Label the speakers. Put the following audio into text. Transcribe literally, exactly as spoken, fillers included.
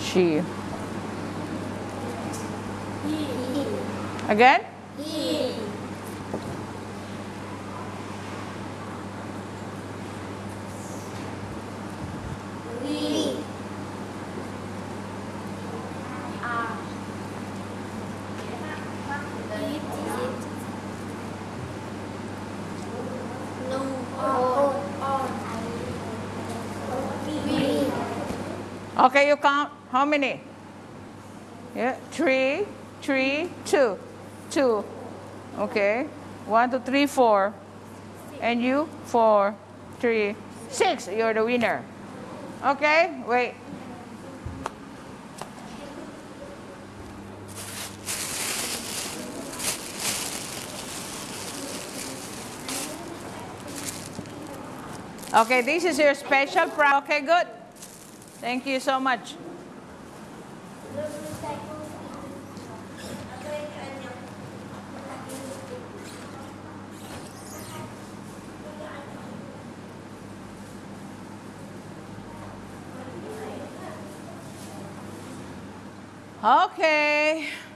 Speaker 1: She. Again?
Speaker 2: He. We. Are. It. No. On. On. We.
Speaker 1: Okay, you count. How many? Yeah, three, three, two, two. Okay, one, two, three, four. And you? Four, three, six. You're the winner. Okay, wait. Okay, this is your special prize. Okay, good. Thank you so much. Okay.